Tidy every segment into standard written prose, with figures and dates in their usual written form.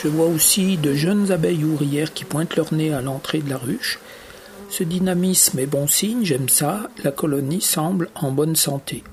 Je vois aussi de jeunes abeilles ouvrières qui pointent leur nez à l'entrée de la ruche. Ce dynamisme est bon signe, j'aime ça, la colonie semble en bonne santé.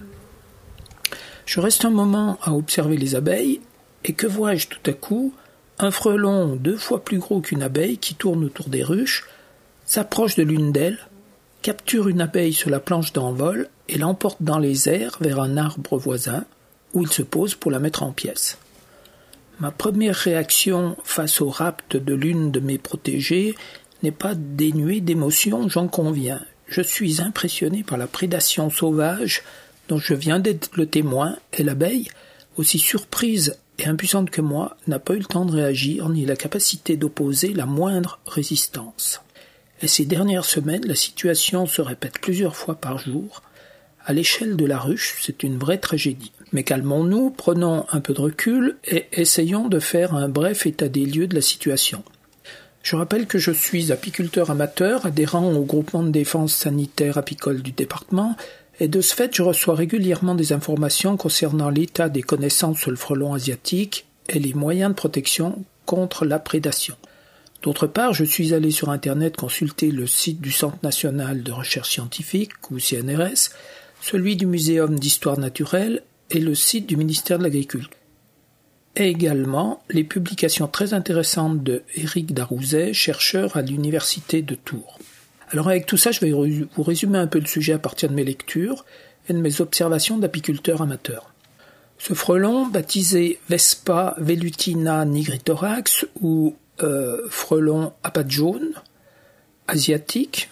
Je reste un moment à observer les abeilles, et que vois-je tout à coup? Un frelon 2 fois plus gros qu'une abeille qui tourne autour des ruches, s'approche de l'une d'elles, capture une abeille sur la planche d'envol et l'emporte dans les airs vers un arbre voisin, où il se pose pour la mettre en pièces. Ma première réaction face au rapt de l'une de mes protégées n'est pas dénuée d'émotion, j'en conviens. Je suis impressionné par la prédation sauvage dont je viens d'être le témoin, et l'abeille, aussi surprise et impuissante que moi, n'a pas eu le temps de réagir ni la capacité d'opposer la moindre résistance. Et ces dernières semaines, la situation se répète plusieurs fois par jour. À l'échelle de la ruche, c'est une vraie tragédie. Mais calmons-nous, prenons un peu de recul et essayons de faire un bref état des lieux de la situation. Je rappelle que je suis apiculteur amateur, adhérent au groupement de défense sanitaire apicole du département, et de ce fait, je reçois régulièrement des informations concernant l'état des connaissances sur le frelon asiatique et les moyens de protection contre la prédation. D'autre part, je suis allé sur Internet consulter le site du Centre national de recherche scientifique, ou CNRS, celui du Muséum d'histoire naturelle et le site du ministère de l'Agriculture. Et également les publications très intéressantes de Éric Darouzet, chercheur à l'université de Tours. Alors avec tout ça, je vais vous résumer un peu le sujet à partir de mes lectures et de mes observations d'apiculteur amateur. Ce frelon, baptisé Vespa velutina nigritorax ou frelon à pattes jaunes, asiatique,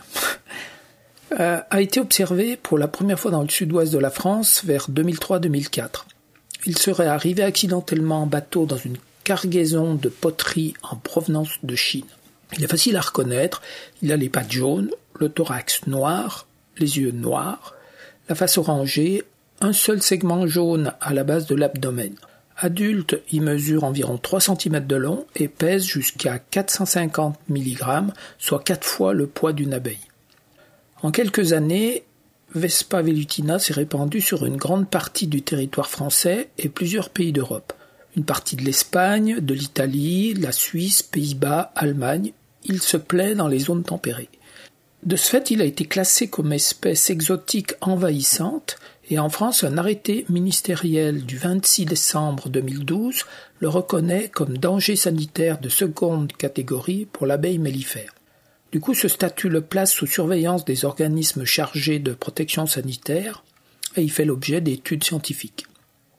a été observé pour la première fois dans le sud-ouest de la France vers 2003-2004. Il serait arrivé accidentellement en bateau dans une cargaison de poterie en provenance de Chine. Il est facile à reconnaître, il a les pattes jaunes, le thorax noir, les yeux noirs, la face orangée, un seul segment jaune à la base de l'abdomen. Adulte, il mesure environ 3 cm de long et pèse jusqu'à 450 mg, soit 4 fois le poids d'une abeille. En quelques années, Vespa velutina s'est répandue sur une grande partie du territoire français et plusieurs pays d'Europe. Une partie de l'Espagne, de l'Italie, la Suisse, Pays-Bas, Allemagne. Il se plaît dans les zones tempérées. De ce fait, il a été classé comme espèce exotique envahissante et en France, un arrêté ministériel du 26 décembre 2012 le reconnaît comme danger sanitaire de seconde catégorie pour l'abeille mellifère. Du coup, ce statut le place sous surveillance des organismes chargés de protection sanitaire et il fait l'objet d'études scientifiques.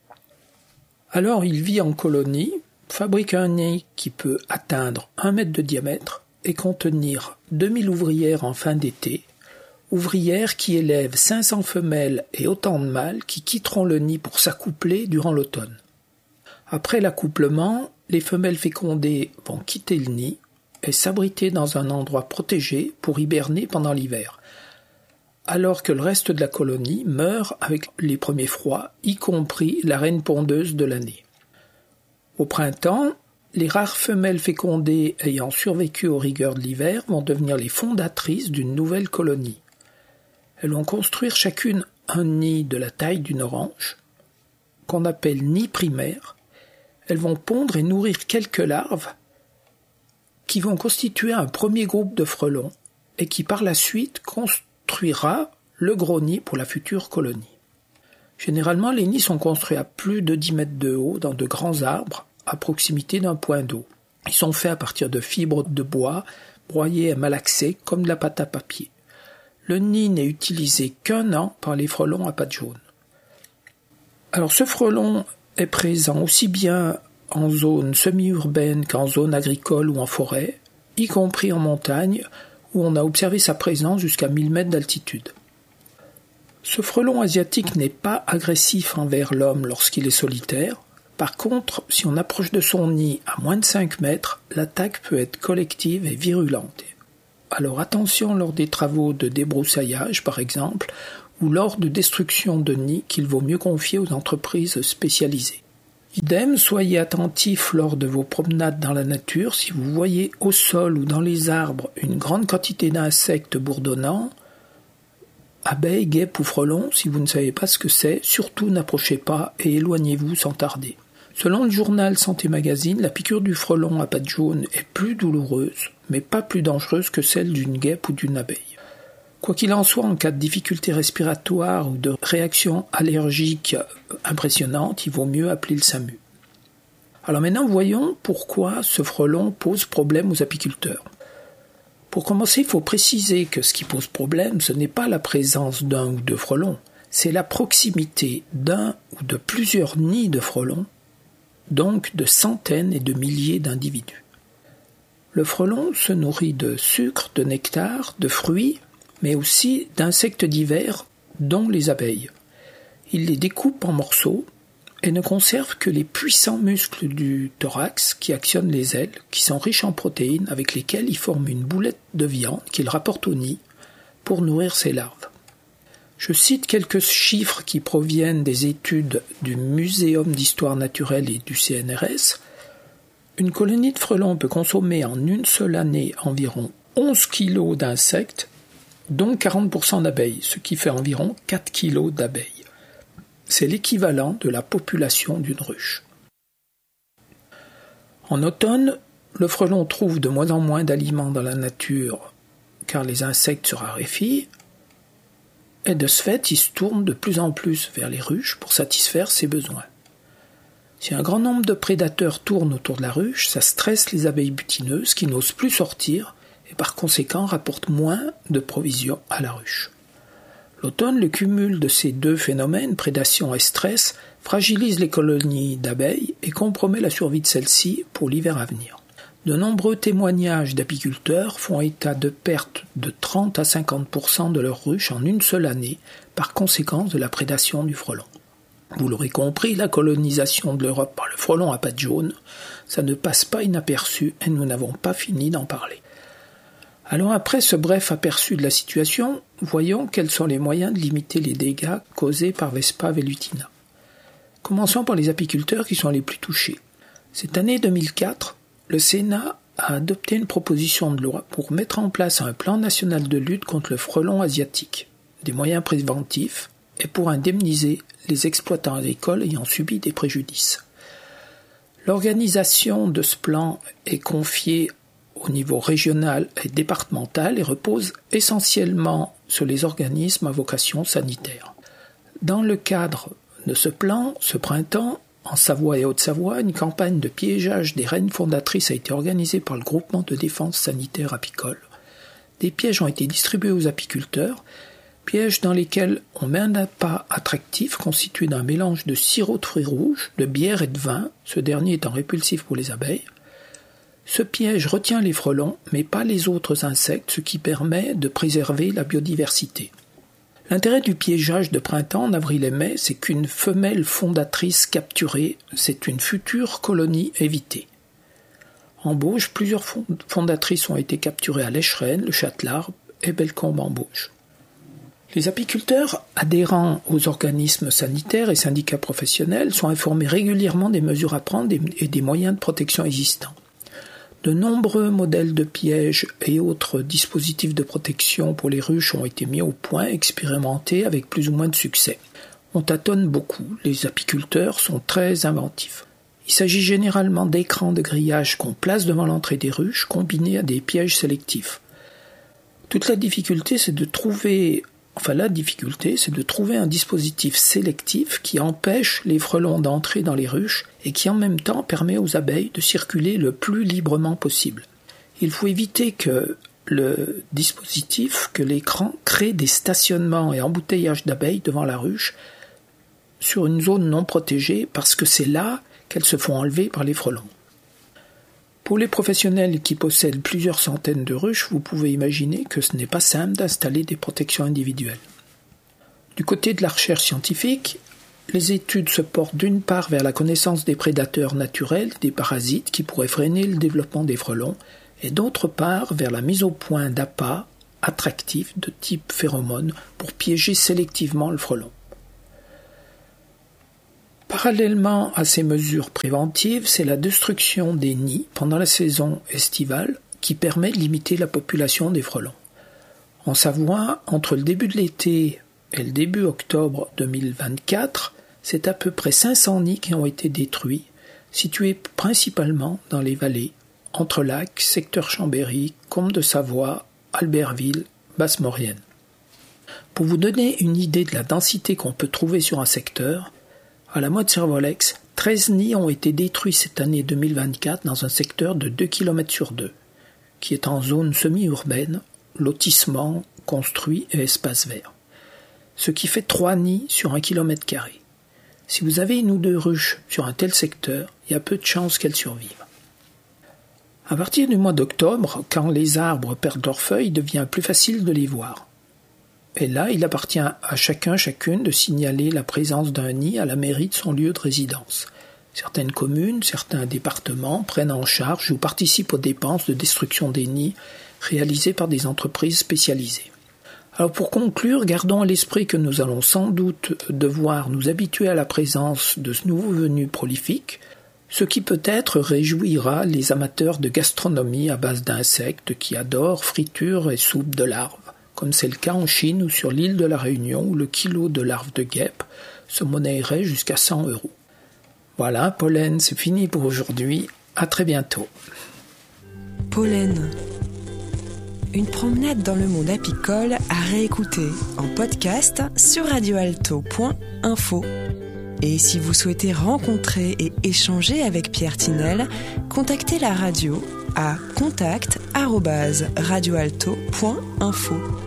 Alors, il vit en colonie, fabrique un nid qui peut atteindre 1 mètre de diamètre et contenir 2000 ouvrières en fin d'été, ouvrières qui élèvent 500 femelles et autant de mâles qui quitteront le nid pour s'accoupler durant l'automne. Après l'accouplement, les femelles fécondées vont quitter le nid et s'abriter dans un endroit protégé pour hiberner pendant l'hiver, alors que le reste de la colonie meurt avec les premiers froids, y compris la reine pondeuse de l'année. Au printemps, les rares femelles fécondées ayant survécu aux rigueurs de l'hiver vont devenir les fondatrices d'une nouvelle colonie. Elles vont construire chacune un nid de la taille d'une orange, qu'on appelle nid primaire. Elles vont pondre et nourrir quelques larves qui vont constituer un premier groupe de frelons et qui par la suite construira le gros nid pour la future colonie. Généralement, les nids sont construits à plus de 10 mètres de haut dans de grands arbres à proximité d'un point d'eau. Ils sont faits à partir de fibres de bois broyées et malaxées comme de la pâte à papier. Le nid n'est utilisé qu'1 an par les frelons à pattes jaunes. Alors ce frelon est présent aussi bien en zone semi-urbaine qu'en zone agricole ou en forêt, y compris en montagne, où on a observé sa présence jusqu'à 1000 mètres d'altitude. Ce frelon asiatique n'est pas agressif envers l'homme lorsqu'il est solitaire. Par contre, si on approche de son nid à moins de 5 mètres, l'attaque peut être collective et virulente. Alors attention lors des travaux de débroussaillage, par exemple, ou lors de destruction de nids qu'il vaut mieux confier aux entreprises spécialisées. Idem, soyez attentifs lors de vos promenades dans la nature. Si vous voyez au sol ou dans les arbres une grande quantité d'insectes bourdonnants, abeilles, guêpes ou frelons, si vous ne savez pas ce que c'est, surtout n'approchez pas et éloignez-vous sans tarder. Selon le journal Santé Magazine, la piqûre du frelon à pattes jaunes est plus douloureuse, mais pas plus dangereuse que celle d'une guêpe ou d'une abeille. Quoi qu'il en soit, en cas de difficulté respiratoire ou de réaction allergique impressionnante, il vaut mieux appeler le SAMU. Alors maintenant, voyons pourquoi ce frelon pose problème aux apiculteurs. Pour commencer, il faut préciser que ce qui pose problème, ce n'est pas la présence d'un ou deux frelons, c'est la proximité d'un ou de plusieurs nids de frelons, donc de centaines et de milliers d'individus. Le frelon se nourrit de sucre, de nectar, de fruits, mais aussi d'insectes divers, dont les abeilles. Il les découpe en morceaux et ne conserve que les puissants muscles du thorax qui actionnent les ailes, qui sont riches en protéines, avec lesquelles il forme une boulette de viande qu'il rapporte au nid pour nourrir ses larves. Je cite quelques chiffres qui proviennent des études du Muséum d'histoire naturelle et du CNRS. Une colonie de frelons peut consommer en une seule année environ 11 kg d'insectes, dont 40% d'abeilles, ce qui fait environ 4 kg d'abeilles. C'est l'équivalent de la population d'une ruche. En automne, le frelon trouve de moins en moins d'aliments dans la nature, car les insectes se raréfient, et de ce fait, il se tourne de plus en plus vers les ruches pour satisfaire ses besoins. Si un grand nombre de prédateurs tournent autour de la ruche, ça stresse les abeilles butineuses qui n'osent plus sortir et par conséquent rapportent moins de provisions à la ruche. L'automne, le cumul de ces deux phénomènes, prédation et stress, fragilise les colonies d'abeilles et compromet la survie de celles-ci pour l'hiver à venir. De nombreux témoignages d'apiculteurs font état de pertes de 30 à 50% de leurs ruches en une seule année par conséquence de la prédation du frelon. Vous l'aurez compris, la colonisation de l'Europe par le frelon à pattes jaunes, ça ne passe pas inaperçu et nous n'avons pas fini d'en parler. Alors après ce bref aperçu de la situation, voyons quels sont les moyens de limiter les dégâts causés par Vespa velutina. Commençons par les apiculteurs qui sont les plus touchés. Cette année 2004, le Sénat a adopté une proposition de loi pour mettre en place un plan national de lutte contre le frelon asiatique, des moyens préventifs et pour indemniser les exploitants agricoles ayant subi des préjudices. L'organisation de ce plan est confiée au niveau régional et départemental et repose essentiellement sur les organismes à vocation sanitaire. Dans le cadre de ce plan, ce printemps, en Savoie et Haute-Savoie, une campagne de piégeage des reines fondatrices a été organisée par le groupement de défense sanitaire apicole. Des pièges ont été distribués aux apiculteurs, pièges dans lesquels on met un appât attractif constitué d'un mélange de sirop de fruits rouges, de bière et de vin, ce dernier étant répulsif pour les abeilles. Ce piège retient les frelons, mais pas les autres insectes, ce qui permet de préserver la biodiversité. L'intérêt du piégeage de printemps en avril et mai, c'est qu'une femelle fondatrice capturée, c'est une future colonie évitée. En Bauge, plusieurs fondatrices ont été capturées à l'Echerenne, le Châtelard et Bellecombe en Bauge. Les apiculteurs adhérents aux organismes sanitaires et syndicats professionnels sont informés régulièrement des mesures à prendre et des moyens de protection existants. De nombreux modèles de pièges et autres dispositifs de protection pour les ruches ont été mis au point, expérimentés avec plus ou moins de succès. On tâtonne beaucoup, les apiculteurs sont très inventifs. Il s'agit généralement d'écrans de grillage qu'on place devant l'entrée des ruches, combinés à des pièges sélectifs. Toute la difficulté, c'est de trouver un dispositif sélectif qui empêche les frelons d'entrer dans les ruches et qui en même temps permet aux abeilles de circuler le plus librement possible. Il faut éviter que l'écran crée des stationnements et embouteillages d'abeilles devant la ruche sur une zone non protégée parce que c'est là qu'elles se font enlever par les frelons. Pour les professionnels qui possèdent plusieurs centaines de ruches, vous pouvez imaginer que ce n'est pas simple d'installer des protections individuelles. Du côté de la recherche scientifique, les études se portent d'une part vers la connaissance des prédateurs naturels, des parasites qui pourraient freiner le développement des frelons, et d'autre part vers la mise au point d'appâts attractifs de type phéromone pour piéger sélectivement le frelon. Parallèlement à ces mesures préventives, c'est la destruction des nids pendant la saison estivale qui permet de limiter la population des frelons. En Savoie, entre le début de l'été et le début octobre 2024, c'est à peu près 500 nids qui ont été détruits situé principalement dans les vallées, entre lacs, secteur Chambéry, Combe de Savoie, Albertville, Basse-Maurienne. Pour vous donner une idée de la densité qu'on peut trouver sur un secteur, à la Motte-Servolex, 13 nids ont été détruits cette année 2024 dans un secteur de 2 km sur 2, qui est en zone semi-urbaine, lotissement, construit et espace vert. Ce qui fait 3 nids sur 1 km². Si vous avez une ou deux ruches sur un tel secteur, il y a peu de chances qu'elles survivent. À partir du mois d'octobre, quand les arbres perdent leurs feuilles, il devient plus facile de les voir. Et là, il appartient à chacune de signaler la présence d'un nid à la mairie de son lieu de résidence. Certaines communes, certains départements prennent en charge ou participent aux dépenses de destruction des nids réalisées par des entreprises spécialisées. Alors pour conclure, gardons à l'esprit que nous allons sans doute devoir nous habituer à la présence de ce nouveau venu prolifique, ce qui peut-être réjouira les amateurs de gastronomie à base d'insectes qui adorent friture et soupe de larves, comme c'est le cas en Chine ou sur l'île de la Réunion où le kilo de larves de guêpe se monnaierait jusqu'à 100 €. Voilà, Pollen, c'est fini pour aujourd'hui. À très bientôt. Pollen. Une promenade dans le monde apicole à réécouter en podcast sur radioalto.info. Et si vous souhaitez rencontrer et échanger avec Pierre Tinel, contactez la radio à contact@radioalto.info.